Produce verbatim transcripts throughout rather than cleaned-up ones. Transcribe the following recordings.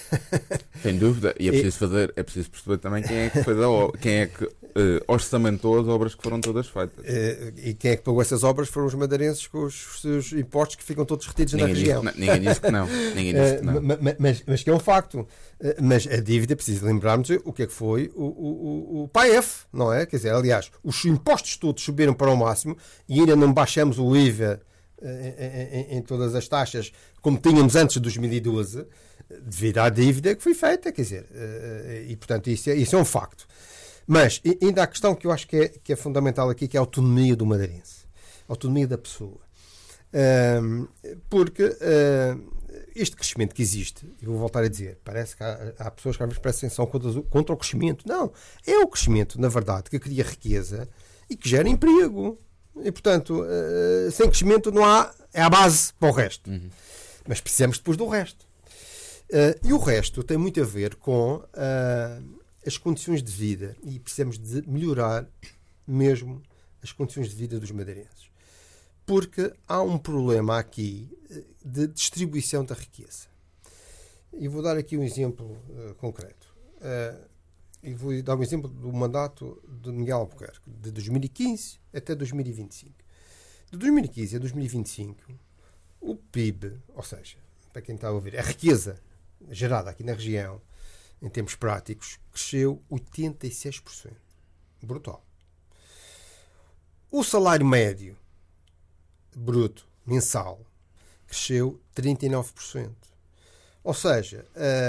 Sem dúvida, e é preciso, fazer, é preciso perceber também quem é que, fez a, quem é que uh, orçamentou as obras que foram todas feitas. Uh, e quem é que pagou essas obras foram os madeirenses com os seus impostos que ficam todos retidos ninguém na região. Disse, ninguém disse que não. Ninguém disse que não. Uh, mas, mas, mas que é um facto. Uh, mas a dívida, preciso lembrarmos o que é que foi o, o, o P A E F, não é? Quer dizer, aliás, os impostos todos subiram para o máximo e ainda não baixamos o I V A uh, em, em todas as taxas como tínhamos antes de dois mil e doze, devido à dívida que foi feita, quer dizer, e portanto isso é, isso é um facto. Mas ainda há a questão que eu acho que é, que é fundamental aqui, que é a autonomia do madeirense, a autonomia da pessoa. Um, porque uh, este crescimento que existe, eu vou voltar a dizer, parece que há, há pessoas que às vezes parecem que são contra, contra o crescimento. Não, é o crescimento, na verdade, que cria riqueza e que gera emprego. E portanto, uh, sem crescimento não há, é a base para o resto. Uhum. Mas precisamos depois do resto. Uh, e o resto tem muito a ver com uh, as condições de vida. E precisamos de melhorar mesmo as condições de vida dos madeirenses. Porque há um problema aqui de distribuição da riqueza. E vou dar aqui um exemplo uh, concreto. Uh, e vou dar um exemplo do mandato de Miguel Albuquerque, de dois mil e quinze até dois mil e vinte e cinco. De dois mil e quinze a dois mil e vinte e cinco, o P I B, ou seja, para quem está a ouvir, a riqueza gerada aqui na região, em termos práticos, cresceu oitenta e seis por cento. Brutal. O salário médio bruto mensal cresceu trinta e nove por cento. Ou seja,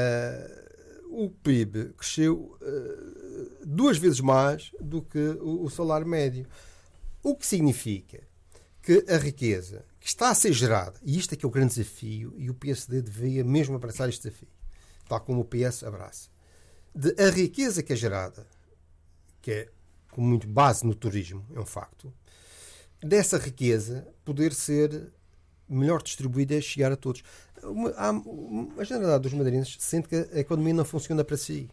uh, o P I B cresceu uh, duas vezes mais do que o, o salário médio. O que significa que a riqueza que está a ser gerada, e isto é que é o grande desafio, e o P S D devia mesmo abraçar este desafio, tal como o P S abraça, de a riqueza que é gerada, que é com muito base no turismo, é um facto, dessa riqueza poder ser melhor distribuída e chegar a todos. Uma, há, a generalidade dos madeirenses sente que a economia não funciona para si.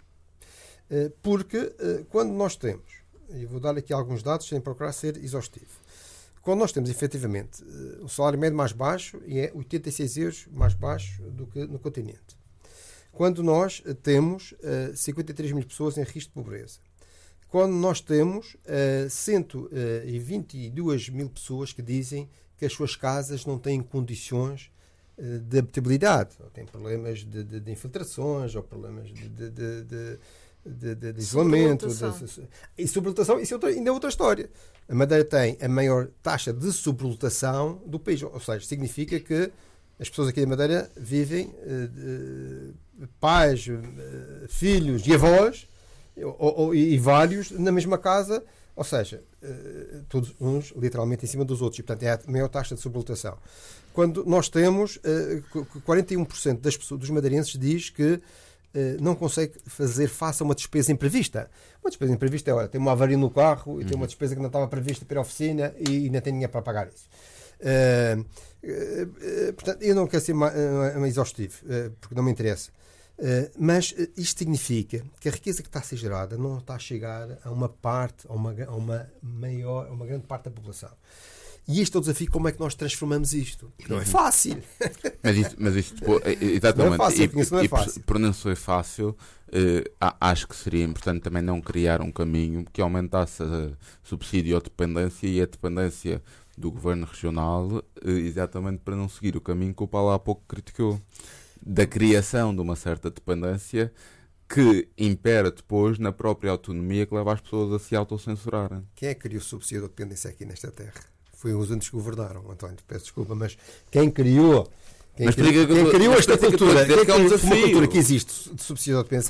Porque quando nós temos, e vou dar aqui alguns dados sem procurar ser exaustivo, quando nós temos, efetivamente, o salário médio mais baixo, e é oitenta e seis euros mais baixo do que no continente. Quando nós temos uh, cinquenta e três mil pessoas em risco de pobreza. Quando nós temos uh, cento e vinte e duas mil pessoas que dizem que as suas casas não têm condições uh, de habitabilidade. Ou têm problemas de, de, de infiltrações, ou problemas de... de, de, de De, de, de isolamento de, e sobrelotação, isso é outra, ainda é outra história. A Madeira tem a maior taxa de sobrelotação do país, ou seja, significa que as pessoas aqui da Madeira vivem uh, uh, pais, uh, filhos e avós ou, ou, e vários na mesma casa, ou seja, uh, todos uns literalmente em cima dos outros, e portanto é a maior taxa de sobrelotação. Quando nós temos uh, quarenta e um por cento das pessoas, dos madeirenses diz que não consegue fazer face a uma despesa imprevista. Uma despesa imprevista é, olha, tem uma avaria no carro e uhum. tem uma despesa que não estava prevista para a oficina e não tem dinheiro para pagar isso. Uh, uh, uh, portanto, eu não quero ser mais, uh, mais exaustivo, uh, porque não me interessa. Uh, mas uh, isto significa que a riqueza que está a ser gerada não está a chegar a uma parte, a uma, a uma maior, a uma grande parte da população. E este é o desafio, como é que nós transformamos isto? Não é fácil. Mas isto, mas isto exatamente, não é fácil, e, isso não é fácil. E por não ser fácil, eh, acho que seria importante também não criar um caminho que aumentasse a subsídio ou dependência e a dependência do governo regional, eh, exatamente para não seguir o caminho que o Paulo há pouco criticou, da criação de uma certa dependência que impera depois na própria autonomia que leva as pessoas a se autocensurarem. Quem é que criou o subsídio de dependência aqui nesta terra? Foi os antes que governaram, António, peço desculpa, mas quem criou, quem, mas criou, quem tô, criou esta cultura, que, que é um uma cultura que existe de subsídio de dependência,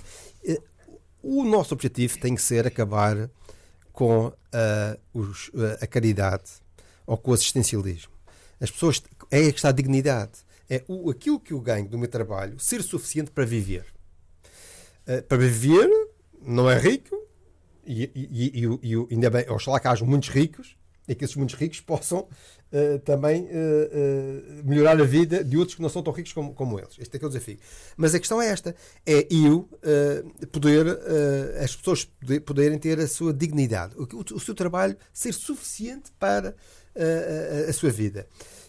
o nosso objetivo tem que ser acabar com uh, os, uh, a caridade ou com o assistencialismo. As pessoas, é aí que está a dignidade, é o, aquilo que eu ganho do meu trabalho ser suficiente para viver. Uh, para viver não é rico, e, e, e, e, e ainda bem, oxalá que hajam muitos ricos, e que esses muitos ricos possam uh, também uh, uh, melhorar a vida de outros que não são tão ricos como, como eles. Este é que é o desafio. Mas a questão é esta, é eu uh, poder, uh, as pessoas poder, poderem ter a sua dignidade, o, o, o seu trabalho ser suficiente para uh, a, a sua vida.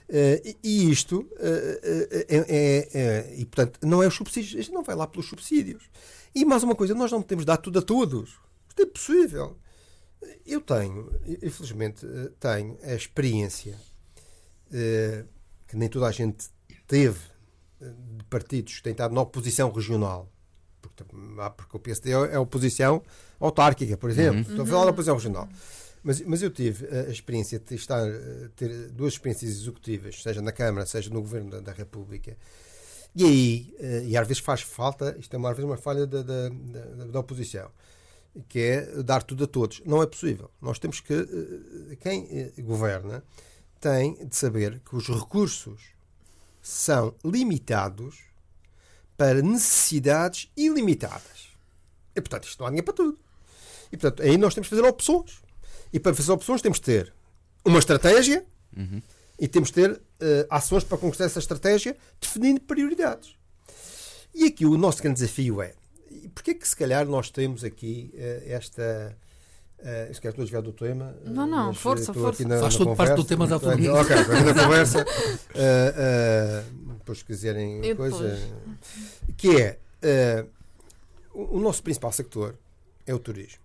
Uh, e isto, uh, uh, é, é, é, e portanto, não é os subsídios, a gente não vai lá pelos subsídios. E mais uma coisa, nós não podemos dar tudo a todos. Isto é possível. Eu tenho, infelizmente, tenho a experiência uh, que nem toda a gente teve de partidos que têm estado na oposição regional. Porque, porque o P S D é a oposição autárquica, por exemplo. Uhum. Estou a falar da oposição regional. Mas, mas eu tive a experiência de estar, ter duas experiências executivas, seja na Câmara, seja no Governo da, da República. E aí, e às vezes faz falta, isto é uma, às vezes uma falha da, da, da, da oposição, que é dar tudo a todos. Não é possível. Nós temos que, quem governa tem de saber que os recursos são limitados para necessidades ilimitadas. E, portanto, isto não há dinheiro para tudo. E, portanto, aí nós temos de fazer opções. E para fazer opções temos de ter uma estratégia uhum. e temos de ter uh, ações para conquistar essa estratégia, definindo prioridades. E aqui o nosso grande desafio é, porquê que se calhar nós temos aqui uh, esta... Uh, se calhar estou a desviar do tema. Não, não, força, força. Na, Faz na tudo conversa, parte do tema da autonomia. Ok, na conversa. Uh, uh, depois, se quiserem e coisa... depois? Que é, uh, o, o nosso principal sector é o turismo.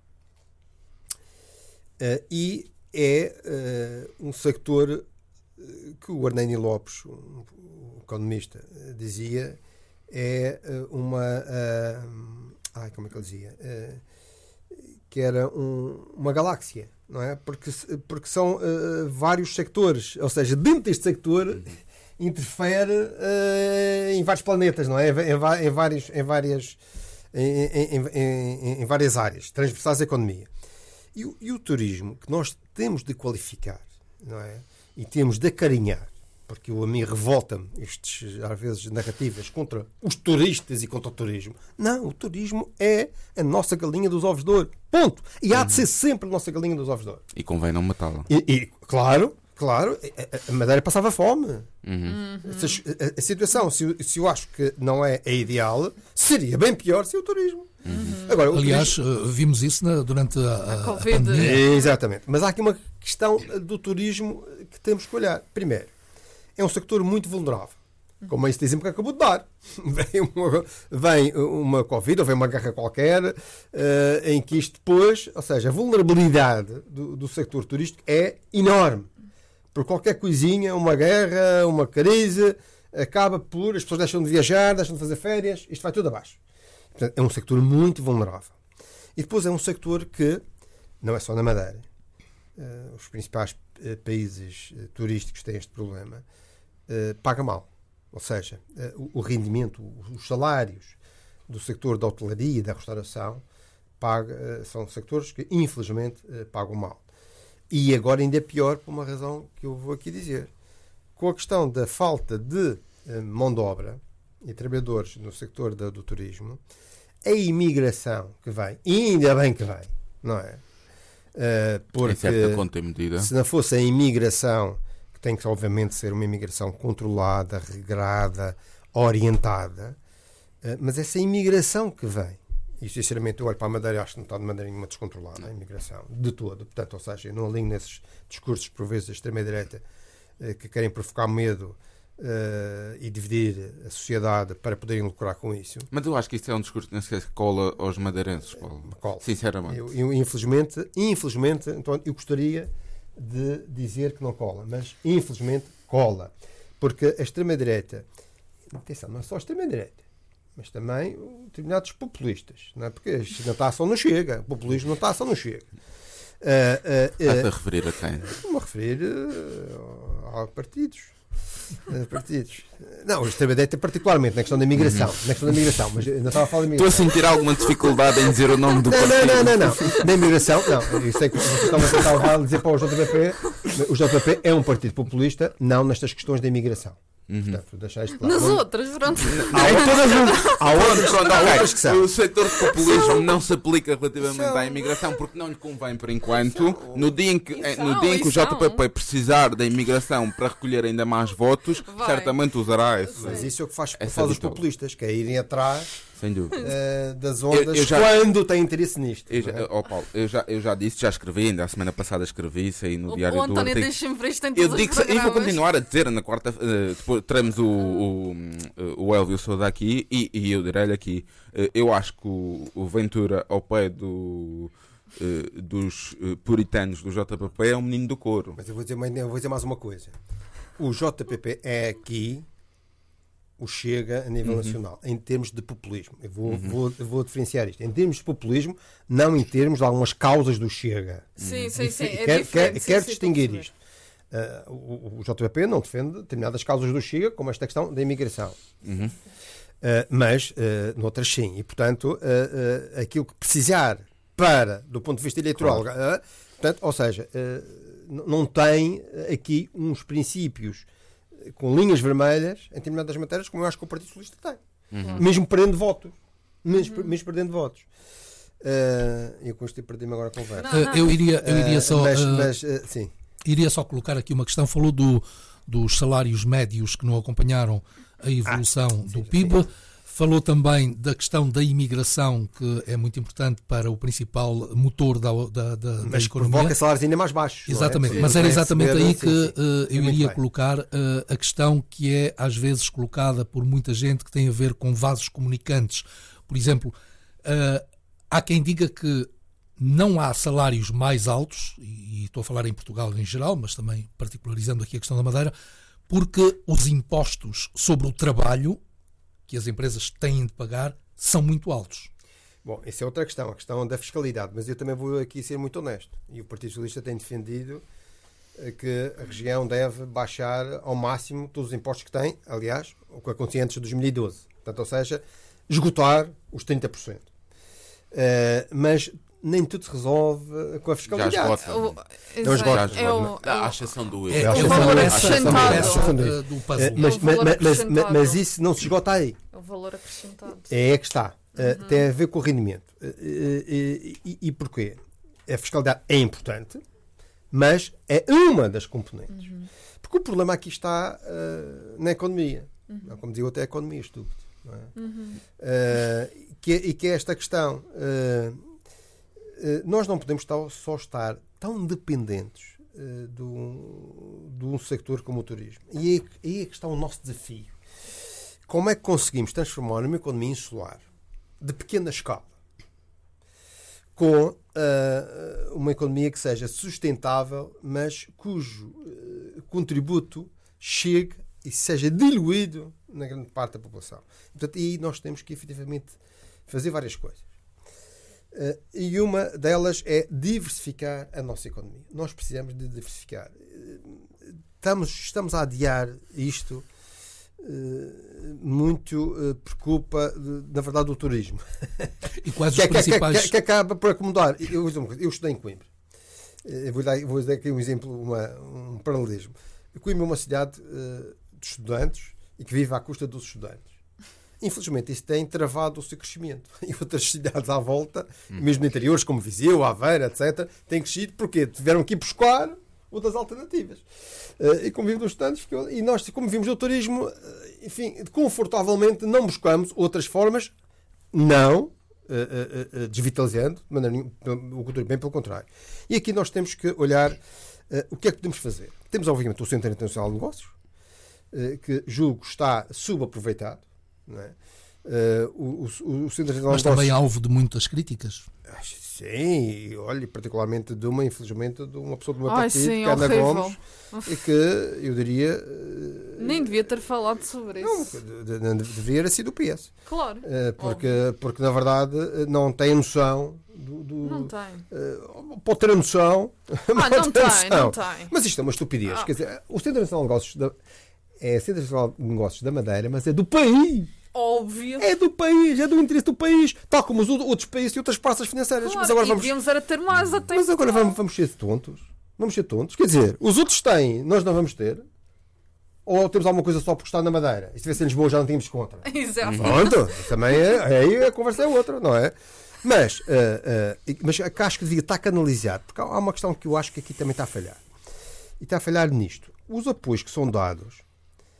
Uh, e é uh, um sector que o Arneni Lopes, um, um economista, uh, dizia, é uh, uma... Uh, ai, como é que ele dizia? Uh, que era um, uma galáxia, não é? Porque, porque são uh, vários sectores, ou seja, dentro deste sector interfere uh, em vários planetas, não é? Em, em, em, vários, em, várias, em, em, em, em várias áreas transversais da economia. E, e o turismo, que nós temos de qualificar, não é? E temos de acarinhar, porque eu, a mim revolta-me estes, às vezes, narrativas contra os turistas e contra o turismo. Não, o turismo é a nossa galinha dos ovos de ouro. Ponto. E há uhum. de ser sempre a nossa galinha dos ovos de ouro. E convém não matá-la. E, e, claro, claro, a, a Madeira passava fome. Uhum. A, a, a situação, se, se eu acho que não é a ideal, seria bem pior se o turismo. Uhum. Agora, o Aliás, turismo... vimos isso na, durante a, a, a, a Covid. pandemia. Exatamente. Mas há aqui uma questão do turismo que temos que olhar. Primeiro, é um sector muito vulnerável. Como esse exemplo que acabou de dar. Vem uma, vem uma Covid ou vem uma guerra qualquer uh, em que isto depois, ou seja, a vulnerabilidade do, do sector turístico é enorme. Por qualquer coisinha, uma guerra, uma crise, acaba por... As pessoas deixam de viajar, deixam de fazer férias, isto vai tudo abaixo. Portanto, é um sector muito vulnerável. E depois é um sector que, não é só na Madeira, uh, os principais uh, países uh, turísticos têm este problema, uh, paga mal. Ou seja, uh, o, o rendimento, os salários do sector da hotelaria e da restauração paga, uh, são sectores que, infelizmente, uh, pagam mal. E agora ainda é pior por uma razão que eu vou aqui dizer. Com a questão da falta de uh, mão de obra e trabalhadores no sector da, do turismo, a imigração que vem, e ainda bem que vem, não é? Uh, porque em certa conta e medida. Se não fosse a imigração, que tem que obviamente ser uma imigração controlada, regrada, orientada, uh, mas essa imigração que vem, e sinceramente eu olho para a Madeira, acho que não está de maneira nenhuma descontrolada a imigração, de todo, portanto, ou seja, eu não alinho nesses discursos por vezes da extrema-direita uh, que querem provocar medo Uh, e dividir a sociedade para poderem lucrar com isso. Mas eu acho que isso é um discurso que não se cola aos madeirenses, Paulo. Cola. Sinceramente. Eu, eu, infelizmente, infelizmente, então, eu gostaria de dizer que não cola, mas infelizmente cola. Porque a extrema-direita, atenção, não é só a extrema-direita, mas também determinados populistas, não é? Porque a extrema-ação não chega, o populismo não está, ação não chega. Uh, uh, uh, Estás a referir a quem? Vou referir uh, a partidos. partidos. Não, o extrema-direita particularmente na questão da imigração, uhum. na questão da imigração, mas ainda estava a falar de imigração. Estou a sentir alguma dificuldade em dizer o nome do não, partido. Não, não, não, não. Na imigração, não. Eu sei que vocês estavam a tentar levar a dizer para o J P P. O J P P é um partido populista, não nestas questões da imigração. Uhum. Portanto, deixar isto claro. Nas outras, pronto. Há, todas, há, outras, pronto, há okay. outras que são. O setor de populismo não se aplica relativamente são. à imigração porque não lhe convém por enquanto. São. No dia em que, são. no dia em que o J P P precisar da imigração para recolher ainda mais votos, Vai. certamente usará esse. Mas isso é o que faz, faz os populistas, que é irem atrás Sem dúvida. uh, das ondas Eu- eu já- quando tem interesse nisto. Eu já, não é? oh, Paulo, eu já, eu já disse, já escrevi, ainda a semana passada escrevi isso aí no O, Diário o do António Artigo. deixa-me ver isto em Eu todos digo os e vou programas. continuar a dizer na quarta, eh, depois teremos o, o, o Elvio Souda aqui e, e eu direi-lhe aqui, eh, eu acho que o, o Ventura ao pé do, eh, dos eh, puritanos do J P P é um menino do couro. Mas eu vou dizer, mais- eu vou dizer mais uma coisa. O J P P é aqui o Chega a nível nacional, em termos de populismo. Eu vou, vou, eu vou diferenciar isto. Em termos de populismo, não em termos de algumas causas do Chega. Sim, sim, sim. É quer diferente, quer, sim, quer sim, distinguir estou a isto. Uh, o, o J P P não defende determinadas causas do Chega, como esta questão da imigração. Uhum. Uh, mas, uh, noutras sim. E, portanto, uh, uh, aquilo que precisar para, do ponto de vista eleitoral, uh, portanto, ou seja, uh, n- não tem aqui uns princípios com linhas vermelhas em determinadas matérias, como eu acho que o Partido Socialista tem. Uhum. Mesmo perdendo votos. Mesmo, mesmo perdendo votos. Uh, eu com isto perdi-me agora a conversa. Não, Eh, não. eu iria, eu iria Uh, só. mas, eh, mas, uh, sim. Iria só colocar aqui uma questão. Falou do, dos salários médios que não acompanharam a evolução do P I B. Falou também da questão da imigração, que é muito importante para o principal motor da, da, da, da Mas economia. provoca salários ainda mais baixos. não é? Exatamente, Sim, mas era vai exatamente receber, aí sim, que sim. eh, eu Muito iria bem. colocar eh, a questão que é às vezes colocada por muita gente, que tem a ver com vasos comunicantes. Por exemplo, eh, há quem diga que não há salários mais altos, e, e estou a falar em Portugal em geral, mas também particularizando aqui a questão da Madeira, porque os impostos sobre o trabalho que as empresas têm de pagar são muito altos. Bom, essa é outra questão, a questão da fiscalidade, mas eu também vou aqui ser muito honesto. E o Partido Socialista tem defendido eh, que a região deve baixar ao máximo todos os impostos que tem, aliás, o que acontecia antes de dois mil e doze. Portanto, ou seja, esgotar os trinta por cento. Eh, mas nem tudo se resolve com a Já fiscalidade. esgota. O- Não esgota. exato, é o- À exceção do É, euro. é acho uma que são- peça, acho que são- uma acrescentado. peça, acho que eh, são- do Eh, puzzle. mas, É o valor mas- mas- acrescentado. mas isso não se esgota aí. É o valor acrescentado. É que está. Uh, tem a ver com o rendimento. Uh, uh, uh, e, e porquê? A fiscalidade é importante, mas é uma das componentes. Porque o problema aqui está uh, na economia. Não, como dizia até a economia, estúpido. Não é? Uh, que, é- e que é esta questão. Uh, uh, nós não podemos estar- só estar tão dependentes uh, de, um, de um sector como o turismo. E aí, aí é que está o nosso desafio. Como é que conseguimos transformar uma economia insular de pequena escala com uh, uma economia que seja sustentável, mas cujo uh, contributo chegue e seja diluído na grande parte da população. Portanto, aí nós temos que efetivamente fazer várias coisas. Uh, e uma delas é diversificar a nossa economia. Nós precisamos de diversificar. Uh, estamos, estamos a adiar isto. Uh, muito uh, preocupa, de, na verdade, o turismo. E quais que, os que, que, principais... que, que acaba por acomodar. Eu, eu estudei em Coimbra. Eu vou dar, vou dar aqui um exemplo, uma, um paralelismo. Coimbra é uma cidade uh, de estudantes e que vive à custa dos estudantes. Infelizmente, isso tem travado o seu crescimento. E outras cidades à volta, hum. mesmo no interiores, como Viseu, Aveiro, etcétera, têm crescido porque tiveram que ir buscar outras alternativas. Uh, e como vimos nos estudantes, ficou, e nós, como vimos no turismo, uh, enfim, confortavelmente não buscamos outras formas, não uh, uh, uh, desvitalizando, de maneira nenhuma, o cultura, bem pelo contrário. E aqui nós temos que olhar uh, o que é que podemos fazer. Temos, obviamente, o Centro Internacional de Negócios, uh, que julgo está subaproveitado, não é? Uh, o, o, o Centro Internacional Mas de Negócios, também alvo de muitas críticas. sim, e olha, particularmente de uma, infelizmente, de uma pessoa do meu Ai, partido, sim, que é Ana horrível. Gomes, e que eu diria. uh, Nem devia ter falado sobre Não, isso. de- de- de- deveria ter sido o P S. Claro. Uh, porque, porque, na verdade, uh, não tem noção do. do Não tem. uh, pode ter a noção. Ah, pode não ter a tem, noção. não tem. Mas isto é uma estupidez. Ah. Quer dizer, o Centro Nacional de Negócios da, é Centro Nacional de Negócios da Madeira, mas é do país. Óbvio. É do país, é do interesse do país. Tal como os outros países e outras praças financeiras. Claro, Mas agora e vamos. devíamos era ter mais até. Mas agora vamos, vamos ser tontos. Vamos ser tontos. Quer dizer, os outros têm, nós não vamos ter. Ou temos alguma coisa só por estar na Madeira? E se tivesse em Lisboa já não tínhamos contra. Exato. Pronto, também é, aí a conversa é outra, não é? Mas, uh, uh, mas acho que devia estar canalizado, porque há uma questão que eu acho que aqui também está a falhar. E está a falhar nisto. Os apoios que são dados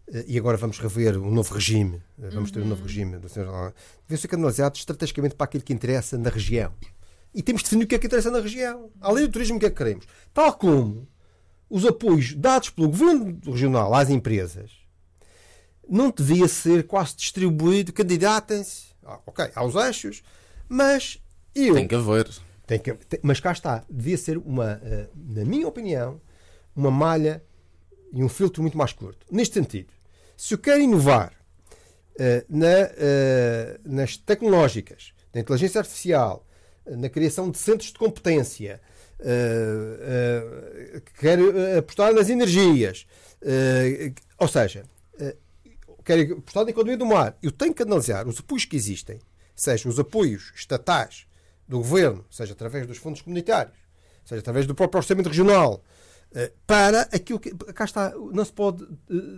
uh, e agora vamos rever o novo regime, uh, vamos ter um novo regime, devem ser canalizados estrategicamente para aquilo que interessa na região. E temos de definir o que é que interessa na região. Além do turismo, o que é que queremos? Tal como os apoios dados pelo governo regional às empresas não devia ser quase distribuído, candidatem-se, ah, ok, aos eixos, mas eu... Tem que haver. Tem que, tem, mas cá está, devia ser uma, uh, na minha opinião, uma malha e um filtro muito mais curto. Neste sentido, se eu quero inovar uh, na, uh, nas tecnológicas, na inteligência artificial, uh, na criação de centros de competência, uh, uh, quero apostar nas energias, uh, ou seja, uh, quero apostar na economia do mar, eu tenho que analisar os apoios que existem, sejam os apoios estatais do governo, seja através dos fundos comunitários, seja através do próprio orçamento regional, para aquilo que... Cá está, não se pode...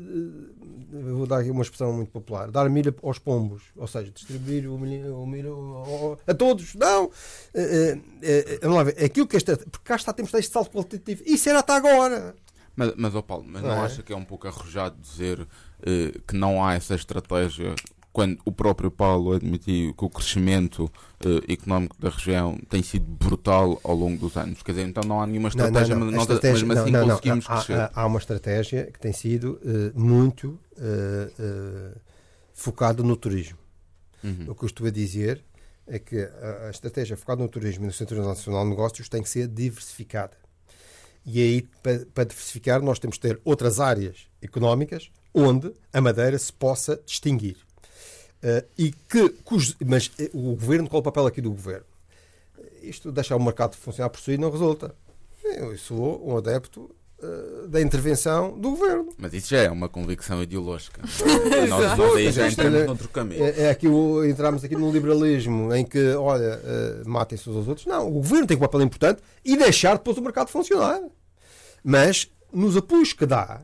Vou dar aqui uma expressão muito popular. Dar milho aos pombos. Ou seja, distribuir o milho, o milho a todos. Não! Vamos lá ver. Aquilo que esta... Porque cá está, temos este salto qualitativo. Isso era até agora. Mas, mas oh Paulo, mas não, Não é? acha que é um pouco arrojado dizer eh, que não há essa estratégia quando o próprio Paulo admitiu que o crescimento eh, económico da região tem sido brutal ao longo dos anos? Quer dizer, então não há nenhuma estratégia, não, não, não. mas nós Estratégia- mesmo assim não, não, não. conseguimos Há- crescer. Há, há uma estratégia que tem sido eh, muito eh, eh, focada no turismo. Uhum. O que eu estou a dizer é que a, a estratégia focada no turismo e no Centro Nacional de Negócios tem que ser diversificada. E aí, para, para diversificar, nós temos que ter outras áreas económicas onde a Madeira se possa distinguir. Uh, e que, cujo, mas uh, o governo, qual é o papel aqui do governo? Isto deixar o mercado funcionar por si não resulta. Eu sou um adepto uh, da intervenção do governo. Mas isso já é uma convicção ideológica. nós, nós aí já entramos noutro caminho. É, é aqui o, entramos aqui no liberalismo em que, olha, uh, matem-se uns aos outros. Não, o governo tem um papel importante e deixar depois o mercado funcionar. Mas nos apoios que dá,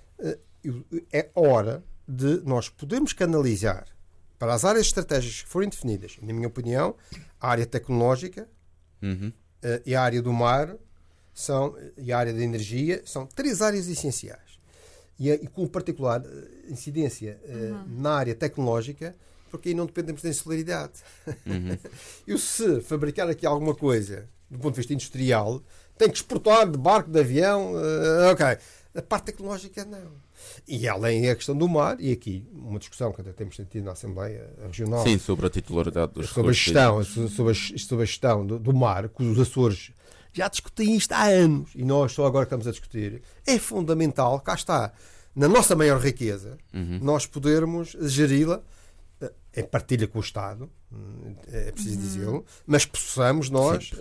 uh, é hora de nós podermos canalizar para as áreas estratégicas que forem definidas, na minha opinião, a área tecnológica Uhum. uh, e a área do mar são, e a área da energia são três áreas essenciais. E, e com particular uh, incidência uh, Uhum. na área tecnológica, porque aí não dependemos da insularidade. Uhum. Eu, se fabricar aqui alguma coisa do ponto de vista industrial, tenho que exportar de barco, de avião, uh, ok. A parte tecnológica, não. E além a questão do mar, e aqui uma discussão que até temos tido na Assembleia Regional Sim, sobre a titularidade dos sobre a recursos. gestão, sobre a, sobre a gestão do, do mar, que os Açores já discutem isto há anos, e nós só agora estamos a discutir, é fundamental, cá está, na nossa maior riqueza, Uhum. nós podermos geri-la eh, em partilha com o Estado, hum, é preciso dizê-lo, mas possamos nós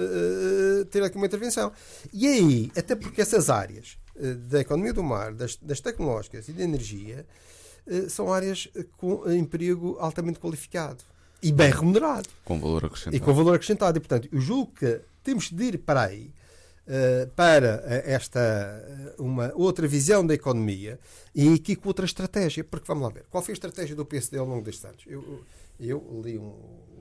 eh, ter aqui uma intervenção. E aí, até porque essas áreas eh, da economia do mar, das, das tecnológicas e da energia, eh, são áreas eh, com emprego altamente qualificado e bem remunerado Com valor acrescentado. e com valor acrescentado. E, portanto, eu julgo que temos de ir para aí, uh, para esta uh, uma outra visão da economia e aqui com outra estratégia. Porque, vamos lá ver, qual foi a estratégia do P S D ao longo destes anos? Eu, eu li um,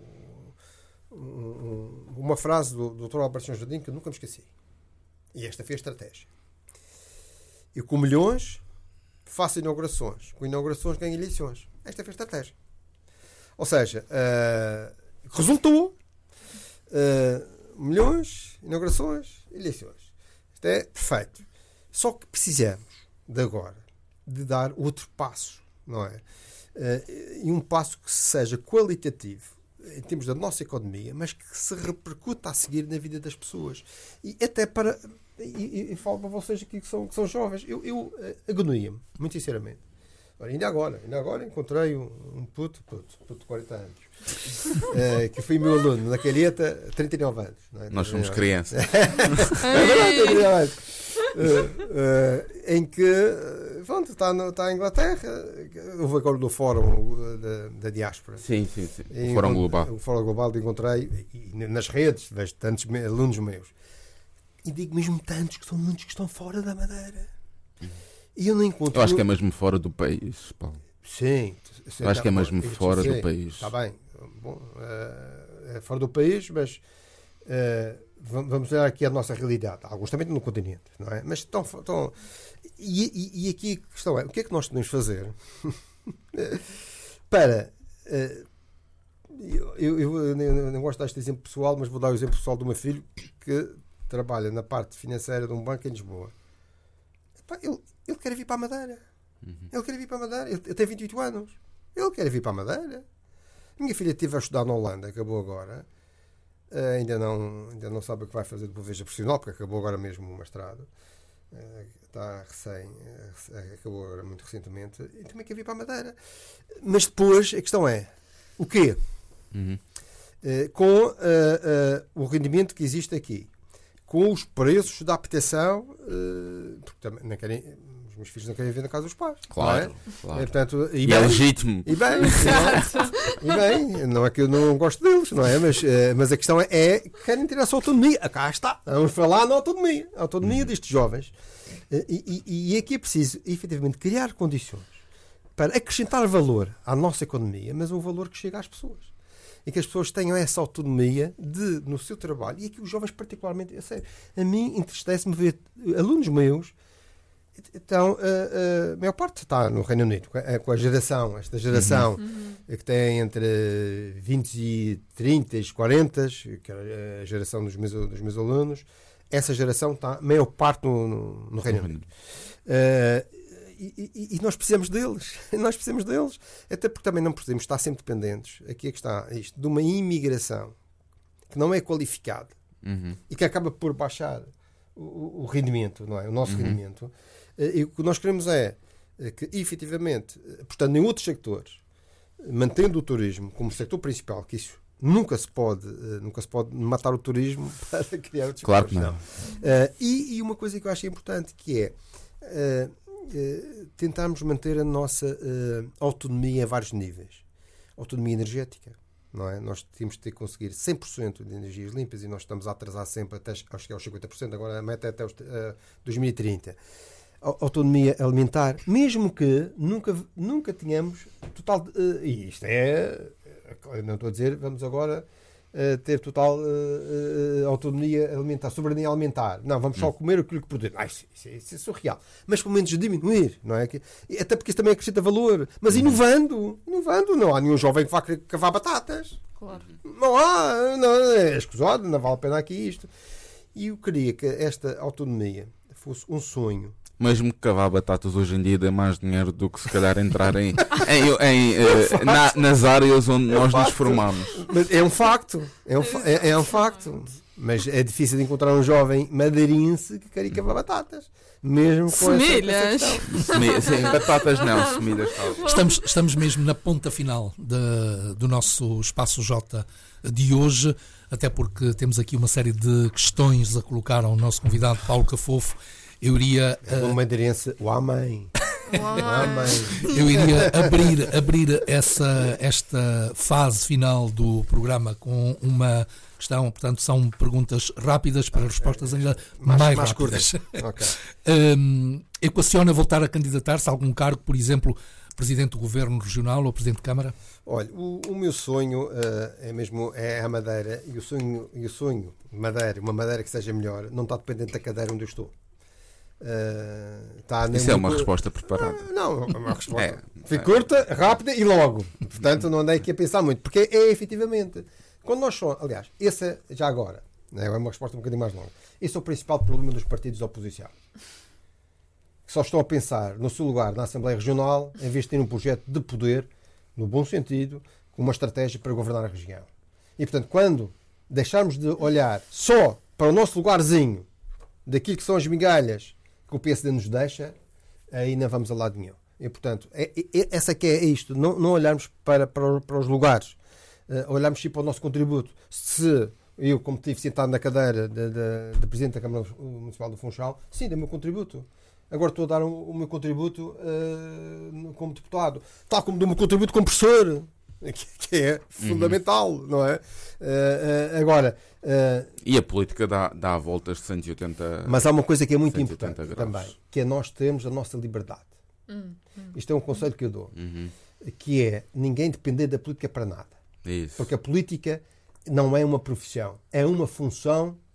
um, uma frase do doutor Alberto Jardim que eu nunca me esqueci. E esta foi a estratégia. Eu, com milhões, faço inaugurações. Com inaugurações, ganho eleições. Esta foi a estratégia. Ou seja, uh, resultou uh, milhões, inaugurações, eleições. Isto é perfeito. Só que precisamos de agora de dar outro passo, não é? Uh, e um passo que seja qualitativo em termos da nossa economia, mas que se repercuta a seguir na vida das pessoas. E até para... E, e, e falo para vocês aqui que são, que são jovens. Eu, eu uh, agonia-me, muito sinceramente. Ora, ainda agora, ainda agora encontrei um, um puto, puto, puto de quarenta anos, uh, que foi meu aluno na Calheta, trinta e nove anos. Não é? Nós somos crianças. É verdade, trinta e nove anos. Uh, uh, em que, pronto, está, no, está em Inglaterra, houve agora no fórum da, da diáspora. Sim, sim, sim. E O Fórum encont- Global. O Fórum Global de encontrei, e nas redes, vejo tantos me- alunos meus, e digo mesmo tantos, que são muitos que estão fora da Madeira. E eu não encontro... Eu acho que é mesmo fora do país, Paulo. Sim. Eu acho que é mesmo Sim, fora sim, do país. Está bem. Bom, uh, é fora do país, mas uh, vamos olhar aqui a nossa realidade. Alguns também estão no continente, não é? Mas estão... estão e, e, e aqui a questão é, o que é que nós podemos fazer para... Uh, eu, eu, eu, eu não gosto deste exemplo pessoal, mas vou dar o exemplo pessoal do meu filho, que trabalha na parte financeira de um banco em Lisboa. Epá, ele, ele quer vir para a Madeira. Uhum. Ele quer vir para a Madeira. Ele, ele tem vinte e oito anos. Ele quer vir para a Madeira. Minha filha esteve a estudar na Holanda, acabou agora. Uh, ainda, não, ainda não sabe o que vai fazer depois veja profissional, porque acabou agora mesmo o mestrado. Uh, está recém, uh, acabou agora muito recentemente. E também quer vir para a Madeira. Mas depois, a questão é, o quê? Uhum. Uh, com uh, uh, o rendimento que existe aqui, com os preços da habitação, uh, porque também não querem, os meus filhos não querem viver na casa dos pais. Claro, não é? claro. É, portanto, e, E bem, é legítimo. E bem, e bem, e bem, não é que eu não gosto deles, não é? Mas, uh, mas a questão é, é que querem ter a sua autonomia. Ah, cá está. Vamos falar na autonomia. A autonomia uhum. destes jovens. Uh, e, e, e aqui é preciso, efetivamente, criar condições para acrescentar valor à nossa economia, mas um valor que chega às pessoas. E que as pessoas tenham essa autonomia de, no seu trabalho, e aqui os jovens particularmente, a sério, a mim entristece-me ver alunos meus, então, a, a maior parte está no Reino Unido, com a geração, esta geração uhum. que tem entre vinte e trinta e quarenta, que é a geração dos meus, dos meus alunos, essa geração está, a maior parte no, no, no Reino Unido. Uh, E, e, e nós precisamos deles, nós precisamos deles, até porque também não podemos estar sempre dependentes, aqui é que está isto, de uma imigração que não é qualificada uhum. e que acaba por baixar o, o rendimento, não é? O nosso uhum. rendimento. E o que nós queremos é que, efetivamente, portanto, em outros sectores, mantendo o turismo como sector principal, que isso nunca se pode, nunca se pode matar o turismo para criar outros claro que não. não. Uh, e, e uma coisa que eu acho importante, que é uh, Uh, tentarmos manter a nossa uh, autonomia em vários níveis. Autonomia energética, não é? Nós temos de ter que conseguir cem por cento de energias limpas e nós estamos a atrasar sempre até acho que é aos cinquenta por cento, agora a meta é até os, uh, dois mil e trinta. Autonomia alimentar, mesmo que nunca, nunca tenhamos total... Uh, e isto é... Não estou a dizer, vamos agora... Uh, ter total uh, uh, autonomia alimentar, soberania alimentar. Não, vamos só comer aquilo que podemos. Ah, isso, isso, isso é surreal. Mas pelo menos diminuir, não é? Até porque isso também acrescenta valor. Mas inovando, inovando, não há nenhum jovem que vá querer cavar batatas. Claro. Não há, não, é escusado, não vale a pena aqui isto. E eu queria que esta autonomia fosse um sonho. Mesmo que cavar batatas hoje em dia dê mais dinheiro do que se calhar entrar em, em, em, uh, na, nas áreas onde é nós facto. nos formamos. Mas é um facto. É um, é, é um facto. Mas é difícil de encontrar um jovem madeirense que quer ir cavar batatas. Mesmo com semilhas. Semi, sim, batatas não, semilhas talvez. Estamos, estamos mesmo na ponta final de, do nosso Espaço J de hoje, até porque temos aqui uma série de questões a colocar ao nosso convidado Paulo Cafofo. Eu iria uh... o madeirense, o amém. Eu iria abrir, abrir essa, esta fase final do programa com uma questão, portanto são perguntas rápidas para respostas ainda mais, mais, mais rápidas. Okay. um, equaciona voltar a candidatar-se a algum cargo, por exemplo, Presidente do Governo Regional ou Presidente de Câmara? Olha, o, o meu sonho uh, é mesmo é a Madeira, e o sonho, e o sonho Madeira, uma Madeira que seja melhor, não está dependente da cadeira onde eu estou. Uh, tá Isso é uma co... resposta preparada. Uh, não, é uma resposta. É, Fui é. curta, rápida e logo. Portanto, não andei aqui a pensar muito. Porque é efetivamente. Quando nós somos. Aliás, esse já agora. É uma resposta um bocadinho mais longa. Esse é o principal problema dos partidos de oposição. Que só estão a pensar no seu lugar na Assembleia Regional em vez de ter um projeto de poder, no bom sentido, com uma estratégia para governar a região. E portanto, quando deixarmos de olhar só para o nosso lugarzinho daquilo que são as migalhas que o P S D nos deixa, aí não vamos a lado nenhum. E, portanto, é, é, essa que é isto. Não, não olharmos para, para, para os lugares. Uh, olharmos sim para o nosso contributo. Se eu, como estive sentado na cadeira de, de, de Presidente da Câmara Municipal do Funchal, sim, dei o meu contributo. Agora estou a dar o, o meu contributo uh, como deputado. Tal como dou o meu contributo como professor. Que, que é fundamental, uhum. não é? Uh, uh, agora... Uh, e a política dá, dá voltas de cento e oitenta. Mas há uma coisa que é muito importante graus. também, que é nós termos a nossa liberdade. Uhum. Isto é um conselho que eu dou. Uhum. Que é ninguém depender da política para nada. Isso. Porque a política não é uma profissão, é uma função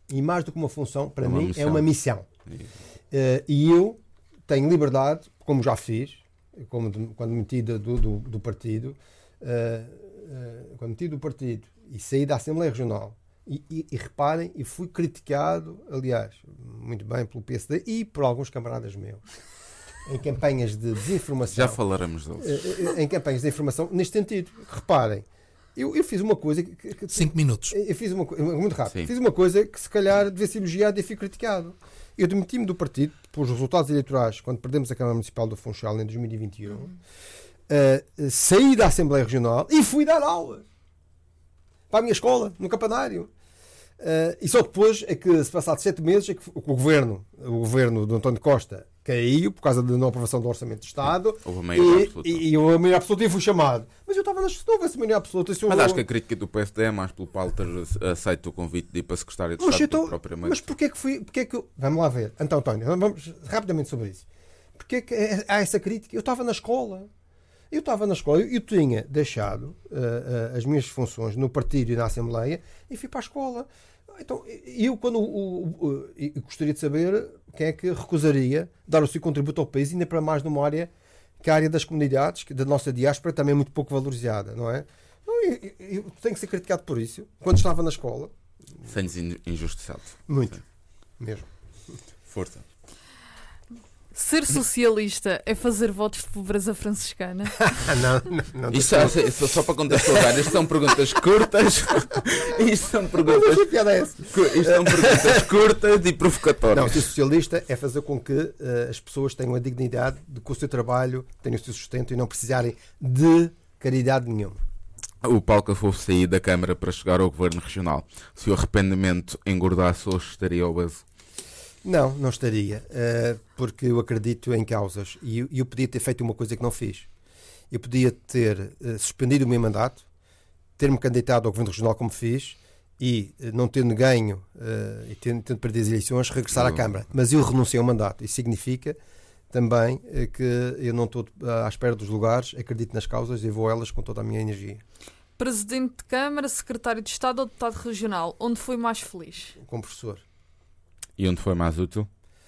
E mais do que uma função, para É uma mim, missão. é uma missão. Uh, e eu tenho liberdade, como já fiz, como de, quando meti do, do, do partido, uh, uh, quando meti do partido e saí da Assembleia Regional, e, e, e reparem, e fui criticado, aliás, muito bem pelo P S D e por alguns camaradas meus, em campanhas de desinformação. Já falaremos deles. Uh, uh, em campanhas de desinformação, neste sentido. Reparem, eu, eu fiz uma coisa que, que, Cinco minutos. Eu fiz uma coisa, muito rápido, Sim. fiz uma coisa que se calhar devia ser elogiada e fui criticado. Eu demiti-me do partido pelos resultados eleitorais quando perdemos a Câmara Municipal do Funchal em dois mil e vinte e um. Uhum. Uh, saí da Assembleia Regional e fui dar aulas para a minha escola, no campanário. Uh, e só depois é que, se passado sete meses, é que o governo, o governo de António Costa caiu por causa da não aprovação do Orçamento de Estado. Houve a maioria e, absoluta. E, e houve a maioria absoluta e fui chamado. Mas eu estava na não houve essa maioria absoluta. Mas eu... acho que a crítica do P S D é mais pelo Paulo ter aceito o convite de ir para secretário de Mas, Estado então, propriamente. mas porquê que fui... Porquê que eu... Vamos lá ver. Então, António, vamos rapidamente sobre isso. Porquê que há essa crítica? Eu estava na escola. Eu estava na escola. Eu tinha deixado uh, uh, as minhas funções no partido e na Assembleia e fui para a escola. Então, eu, quando o, o, o, eu gostaria de saber quem é que recusaria dar o seu contributo ao país, ainda para mais numa área que é a área das comunidades, que da nossa diáspora também é muito pouco valorizada, não é? Então, eu, eu, eu tenho que ser criticado por isso, quando estava na escola. Sentes injustiçado. Muito, Sim. mesmo. Força. Ser socialista é fazer votos de pobreza franciscana? não, não, não. Isto, é, isto é só para contextualizar. Isto são perguntas curtas. Isto são perguntas, Mas a piada é essa. isto são perguntas curtas e provocatórias. Não, ser socialista é fazer com que uh, as pessoas tenham a dignidade de que o seu trabalho tenha o seu sustento e não precisarem de caridade nenhuma. O Paulo Cafofo sair da Câmara para chegar ao Governo Regional. Se o arrependimento engordasse, hoje estaria obeso. Não, não estaria, uh, porque eu acredito em causas e eu, eu podia ter feito uma coisa que não fiz. Eu podia ter uh, suspendido o meu mandato, ter-me candidatado ao Governo Regional como fiz e, uh, não tendo ganho uh, e tendo, tendo perdido as eleições, regressar à Câmara. Mas eu renunciei ao mandato. Isso significa também uh, que eu não estou uh, à espera dos lugares, acredito nas causas e vou a elas com toda a minha energia. Presidente de Câmara, Secretário de Estado ou Deputado Regional? Onde foi mais feliz? Como professor. E onde foi mais útil?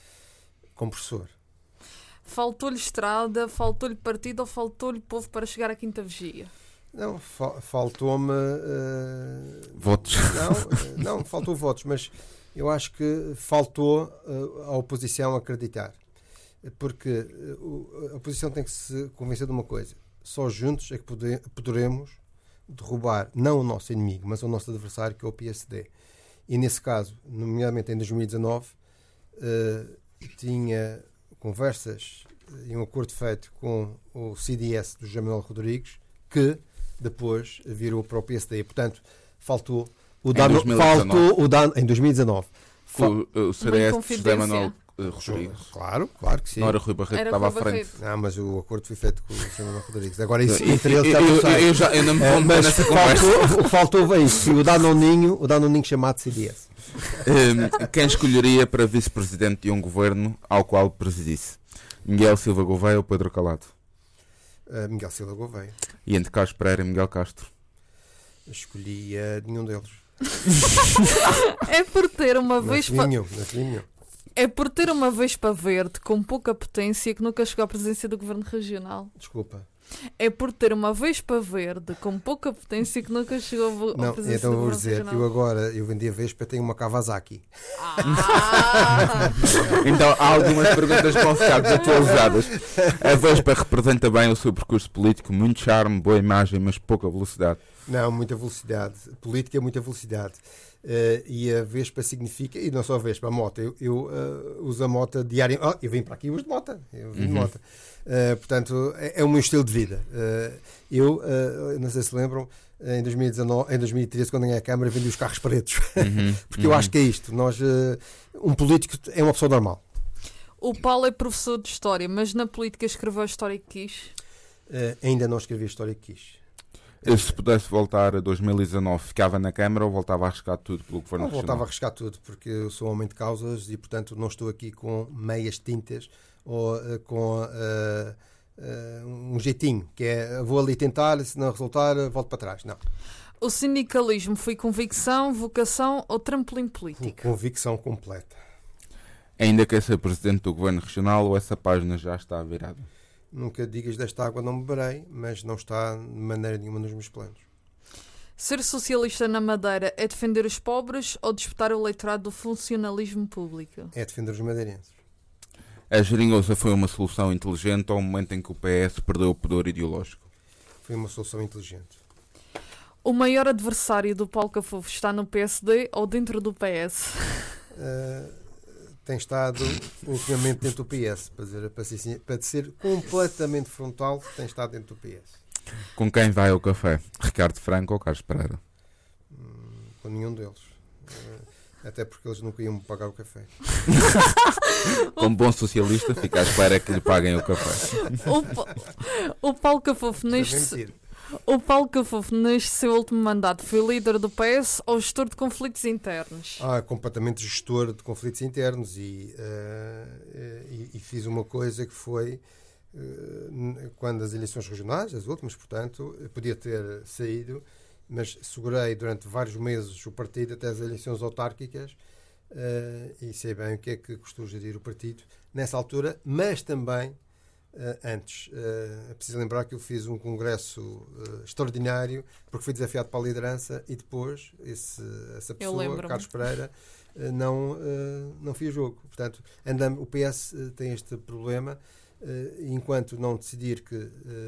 Como professor. Faltou-lhe estrada, faltou-lhe partido ou faltou-lhe povo para chegar à quinta vigia? Não, fa- faltou-me... Uh, Votos. Não, não, faltou votos, mas eu acho que faltou uh, a oposição acreditar. Porque uh, a oposição tem que se convencer de uma coisa. Só juntos é que pode- poderemos derrubar não o nosso inimigo, mas o nosso adversário, que é o P S D. E nesse caso, nomeadamente em dois mil e dezanove, uh, tinha conversas e um acordo feito com o C D S do José Manuel Rodrigues, que depois virou para o P S D. Portanto, faltou o dano, dois mil e dezanove. faltou o dano em dois mil e dezanove. O, o C D S de José inconfidência. Manuel uh, Rodrigues. Claro, claro que sim. Não era Rui Barreto que Era estava à Rui frente. Barreto. Não, mas o acordo foi feito com o José Manuel Rodrigues. Agora isso Eu, entre eles eu, já eu, não eu, sei. eu já eu não me Eh, vou meter mas nessa conversa. faltou, o que faltou foi isso. O Danoninho, o Danoninho chamado C D S. Um, quem escolheria para vice-presidente de um governo ao qual presidisse? Miguel Silva Gouveia ou Pedro Calado? Uh, Miguel Silva Gouveia. E entre Carlos Pereira e Miguel Castro? Escolhi uh, nenhum deles. É por ter uma Não vez escolhi pa... nenhum, não escolhi nenhum. É por ter uma vez para verde com pouca potência que nunca chegou à presidência do Governo Regional. Desculpa. É por ter uma vez para verde com pouca potência que nunca chegou à Não, presidência então do vou Governo dizer, eu Regional. agora, eu vendi a Vespa, tenho uma Kawasaki. Ah! Então há algumas perguntas que vão ficar desatualizadas. A Vespa representa bem o seu percurso político, muito charme, boa imagem, mas pouca velocidade. Não, muita velocidade. Política é muita velocidade. Uh, e a Vespa significa, e não só a Vespa, a moto. Eu, eu uh, uso a moto diariamente. Oh, eu vim para aqui e uso de moto. Eu vim de Uhum. moto. Uh, portanto, é, é o meu estilo de vida. Uh, eu, uh, não sei se lembram, em dois mil e dezanove, em dois mil e treze, quando ganhei a Câmara, vendi os carros pretos. Uhum, Porque eu uhum. acho que é isto. Nós, uh, um político é uma pessoa normal. O Paulo é professor de História, mas na política escreveu a história que quis. Uh, ainda não escrevi a história que quis. Se pudesse voltar a dois mil e dezanove, ficava na Câmara ou voltava a arriscar tudo pelo Governo Não Regional? voltava a arriscar tudo, porque eu sou um homem de causas e, portanto, não estou aqui com meias tintas ou uh, com uh, uh, um jeitinho, que é vou ali tentar, se não resultar, volto para trás. Não. O sindicalismo foi convicção, vocação ou trampolim político? Convicção completa. Ainda quer ser presidente do Governo Regional ou essa página já está virada? Nunca digas desta água não beberei, mas não está de maneira nenhuma nos meus planos. Ser socialista na Madeira é defender os pobres ou disputar o eleitorado do funcionalismo público? É defender os madeirenses. A geringonça foi uma solução inteligente ao momento em que o P S perdeu o poder ideológico? Foi uma solução inteligente. O maior adversário do Paulo Cafofo está no P S D ou dentro do P S? Uh, tem estado ultimamente dentro do P S, para, dizer, para, ser, para ser completamente frontal, tem estado dentro do P S. Com quem vai ao café? Ricardo Franco ou Carlos Pereira? Hum, com nenhum deles. Uh, até porque eles nunca iam me pagar o café. Como bom socialista, fica à espera que lhe paguem o café. O, pa... o Paulo Cafofo neste... O Paulo Cafofo, neste seu último mandato, foi líder do P S ou gestor de conflitos internos? Ah, completamente gestor de conflitos internos e, uh, e, e fiz uma coisa que foi, uh, quando as eleições regionais, as últimas, portanto, podia ter saído, mas segurei durante vários meses o partido até as eleições autárquicas uh, e sei bem o que é que custou gerir o partido nessa altura, mas também Uh, antes. Uh, é preciso lembrar que eu fiz um congresso uh, extraordinário porque fui desafiado para a liderança e depois esse, essa pessoa, Carlos Pereira, uh, não, uh, não fez jogo. Portanto, andamos, o P S uh, tem este problema uh, enquanto não decidir que, uh,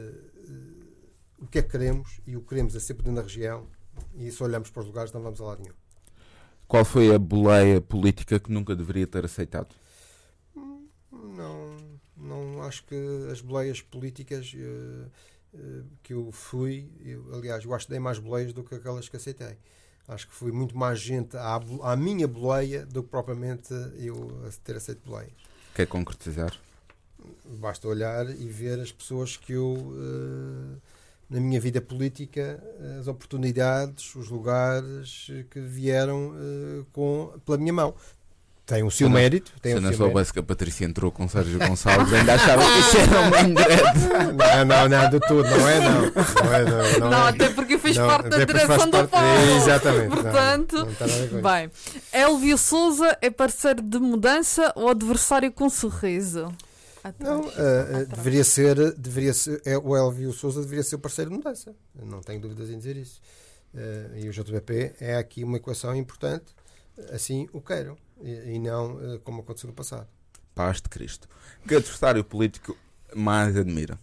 uh, o que é que queremos e o que queremos é sempre dentro da região e se olhamos para os lugares não vamos a lado nenhum. Qual foi a boleia política que nunca deveria ter aceitado? Hum, não... Não acho que as boleias políticas uh, uh, que eu fui, eu, aliás, eu acho que dei mais boleias do que aquelas que aceitei. Acho que fui muito mais gente à, à minha boleia do que propriamente eu ter aceito boleias. Quer concretizar? Basta olhar e ver as pessoas que eu, uh, na minha vida política, as oportunidades, os lugares que vieram uh, com, pela minha mão. Tem o seu se mérito. Não, tem se o não seu soubesse mérito. que a Patrícia entrou com o Sérgio Gonçalves, ainda achava que isso era uma indireta. Não, não, não, de tudo, não é, não. Não, é, não, não, Não, é. até porque fez Não, parte da até porque direção faz do parte- Paulo. Exatamente. Portanto, Não, não está nada a ver com isso. bem. Elvio Sousa é parceiro de mudança ou adversário com sorriso? Atrás. Não, uh, uh, Atrás. deveria ser, deveria ser é, o Elvio Sousa deveria ser o parceiro de mudança. Eu não tenho dúvidas em dizer isso. Uh, e o J B P é aqui uma equação importante, assim o queiram, e, e não uh, como aconteceu no passado. Paz de Cristo. Que adversário político mais admira?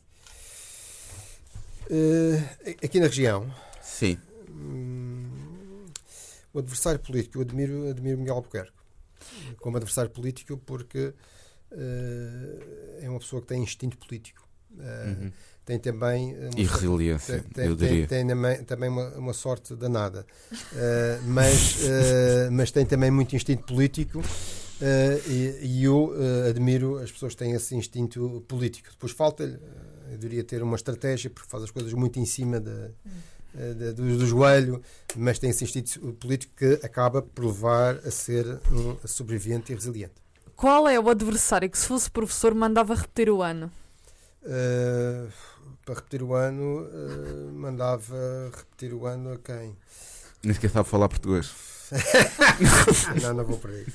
Uh, aqui na região, Sim. hum, o adversário político, eu admiro, admiro Miguel Albuquerque como adversário político porque uh, é uma pessoa que tem instinto político. Uh, Uhum. Tem também uma E sorte- resiliência, tem, eu tem, diria. tem também, também uma, uma sorte danada, uh, mas, uh, mas tem também muito instinto político uh, e, e eu uh, admiro as pessoas que têm esse instinto político. Depois falta-lhe, uh, eu deveria ter uma estratégia porque faz as coisas muito em cima de, uh, de, do, do joelho, mas tem esse instinto político que acaba por levar a ser um sobrevivente e resiliente. Qual é o adversário que, se fosse professor, mandava repetir o ano? Uh, para repetir o ano, uh, mandava repetir o ano a quem? Nem sequer sabe falar português. Não, não vou por aí.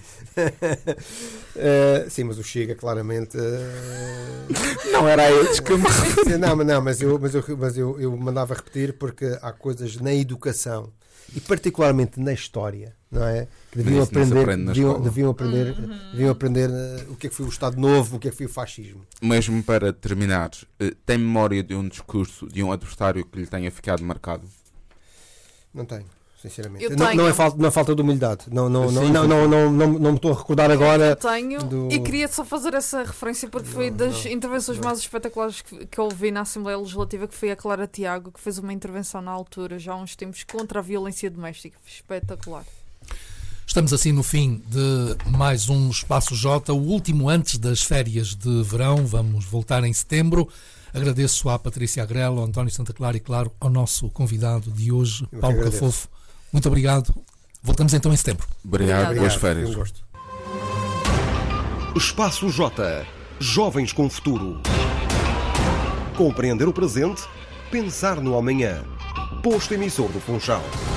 Uh, sim, mas o Chega claramente. Uh... Não era a eles que eu me Não, mas, não, mas, eu, mas, eu, mas eu, eu mandava repetir porque há coisas na educação e particularmente na história, não é? Que deviam Isso não se aprender, aprende na deviam, escola. deviam aprender, deviam aprender uh, o que é que foi o Estado Novo, o que é que foi o fascismo. Mesmo para terminar, eh, tem memória de um discurso de um adversário que lhe tenha ficado marcado? Não tenho, sinceramente. Eu Não, tenho. não é falta, não é falta de humildade. Não, não, não, Sim, não, sim, não, sim. não, não, não me estou a recordar agora. Tenho do- e queria só fazer essa referência porque foi Não, das não, intervenções não. mais espetaculares que, que eu ouvi na Assembleia Legislativa, que foi a Clara Tiago, que fez uma intervenção na altura, já há uns tempos, contra a violência doméstica. Foi espetacular. Estamos assim no fim de mais um Espaço J, o último antes das férias de verão. Vamos voltar em setembro. Agradeço à Patrícia Agrelo, ao António Santa Clara e, claro, ao nosso convidado de hoje, Eu que Paulo agradeço. Cafofo. Muito obrigado. Voltamos então em setembro. Obrigado, Obrigada. boas Foi férias. um gosto. Espaço J. Jovens com futuro. Compreender o presente, pensar no amanhã. posto emissor do Funchal.